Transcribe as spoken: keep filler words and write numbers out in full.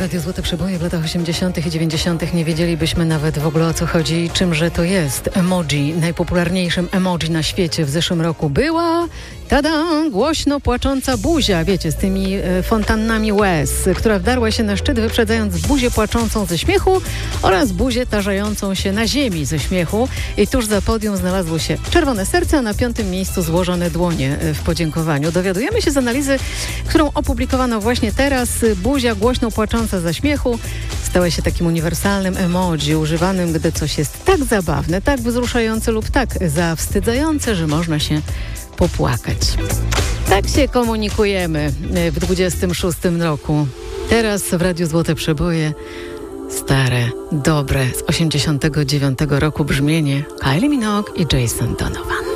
Radio Złote Przeboje w latach osiemdziesiątych i dziewięćdziesiątych nie wiedzielibyśmy nawet w ogóle o co chodzi i czymże to jest. Emoji. Najpopularniejszym emoji na świecie w zeszłym roku była, tada, głośno płacząca buzia, wiecie, z tymi e, fontannami łez, która wdarła się na szczyt, wyprzedzając buzię płaczącą ze śmiechu oraz buzię tarzającą się na ziemi ze śmiechu. I tuż za podium znalazło się czerwone serce, a na piątym miejscu złożone dłonie w podziękowaniu. Dowiadujemy się z analizy, którą opublikowano właśnie teraz. Buzia głośno płacząca ze śmiechu stała się takim uniwersalnym emoji, używanym, gdy coś jest tak zabawne, tak wzruszające lub tak zawstydzające, że można się popłakać. Tak się komunikujemy w dwudziestym szóstym roku. Teraz w Radiu Złote Przeboje stare, dobre z osiemdziesiątego dziewiątego roku brzmienie Kylie Minogue i Jason Donovan.